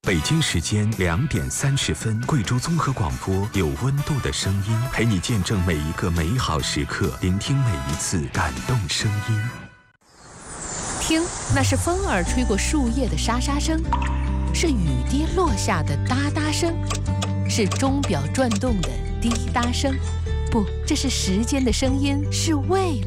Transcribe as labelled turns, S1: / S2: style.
S1: 北京时间2点30分，贵州综合广播有温度的声音，陪你见证每一个美好时刻，聆听每一次感动声音。
S2: 听，那是风儿吹过树叶的沙沙声，是雨滴落下的哒哒声，是钟表转动的滴答声。不，这是时间的声音，是未来。